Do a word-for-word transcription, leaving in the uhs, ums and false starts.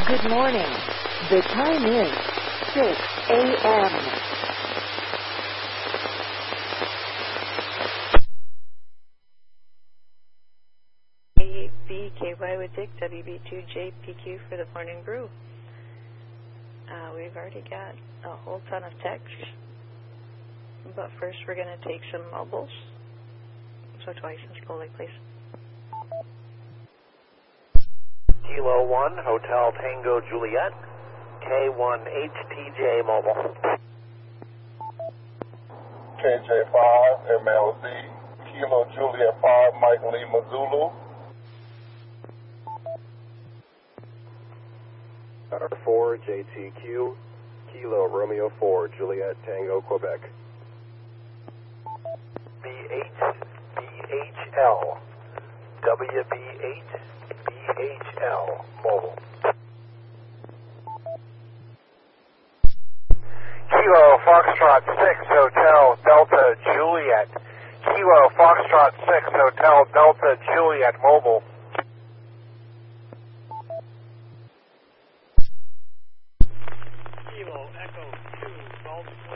Good morning. The time is six a.m. B K Y would take W B two J P Q for the morning brew. Uh, we've already got a whole ton of texts, but first we're going to take some mobiles. So twice in Chipotle, please. Kilo one, Hotel Tango Juliet, K one H T J mobile. K J five, M L Z, Kilo Juliet five, Mike Lima Zulu. R four, J T Q, Kilo Romeo four, Juliet Tango, Quebec. B H, B H L, W B eight, B H L, mobile. Kilo Foxtrot six, Hotel Delta Juliet. Kilo Foxtrot six, Hotel Delta Juliet, mobile. Kilo Echo two, Golf